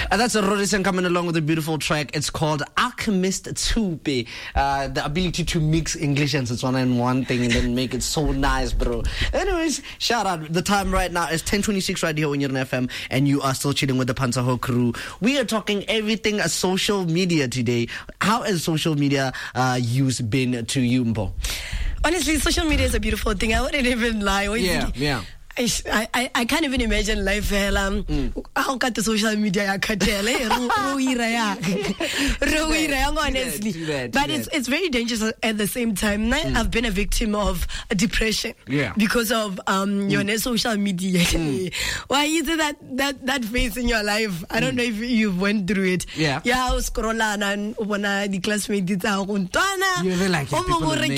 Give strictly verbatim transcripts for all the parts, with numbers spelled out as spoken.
And that's a Rodison coming along with a beautiful track. It's called Alchemist Tsupe. Uh, the ability to mix English and Setswana in one thing and then make it so nice, bro. Anyways, shout out. The time right now is ten twenty-six right here on your F M, and you are still chilling with the Pansaho crew. We are talking everything uh, social media today. How has social media uh, use been to you, Mpo? Honestly, social media is a beautiful thing. I wouldn't even lie. Yeah, yeah. I, I, I can't even imagine life. Um, how cut the social media? Honestly, but it's it's very dangerous at the same time. Mm. I've been a victim of depression, yeah, because of um mm. your social media. Mm. Why is it that that that phase in your life? I don't mm. know if you went through it. Yeah, yeah. I was scrolling and when the classmates did that, you really like it. People are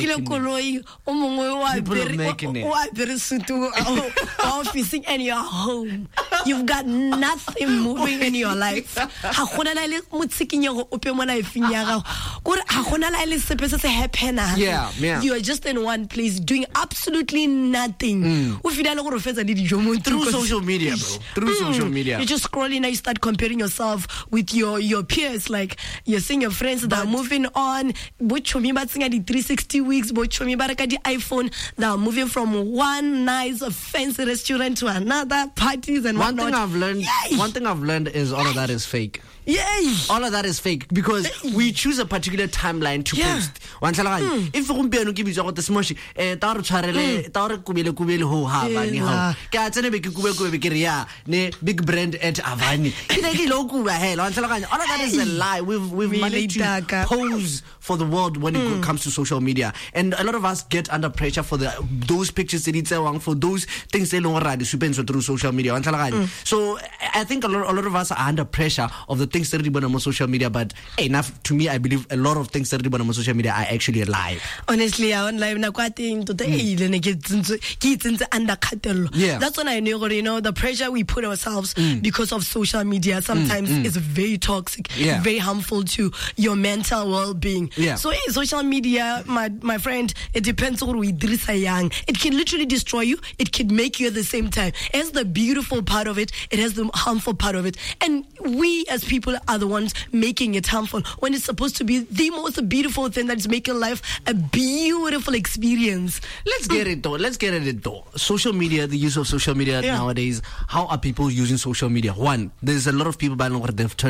making it. People are making it. Officing and you're home. You've got nothing moving in your life. Yeah, yeah. You are just in one place doing absolutely nothing. Mm. Through social media, bro. Through mm. social media. You're just scrolling and you start comparing yourself with your, your peers. Like you're seeing your friends that but, are moving on. three sixty weeks. iPhone that are moving from one nice fancy restaurant to another, parties and one whatnot. thing I've learned Yay! one thing I've learned is all of that is fake. Yay! All of that is fake because Yay! we choose a particular timeline to yeah. post. Mm. If gompieno ke bitsa go te smoshi eh ta re tshwarele ta re kubele kubele ho ha ba ni ha ke a tsene be ke kube kube ke ria ne big brand at Avani ke ne ke lo kuba hela wa tlhaloganya. All of that is a lie. We've we've managed to pose for the world when it mm. comes to social media, and a lot of us get under pressure for the those pictures that it's for those things they long ride through social media. Mm. So I think a lot a lot of us are under pressure of the things that are on social media, but hey, enough to me I believe a lot of things that are on social media are actually a lie. Honestly, I live na kwa ting to yeah. That's when I knew, you know, the pressure we put ourselves mm. because of social media sometimes mm. is very toxic, yeah. very harmful to your mental well-being. Yeah. So hey, social media, my my friend, it depends on we young. It can literally destroy you. It can make you at the same time. It has the beautiful part of it. It has the harmful part of it. And we as people are the ones making it harmful when it's supposed to be the most beautiful thing that's making life a beautiful experience. Let's get it though. Let's get it though. Social media, the use of social media yeah. nowadays. How are people using social media? One, there's a lot of people by they've turned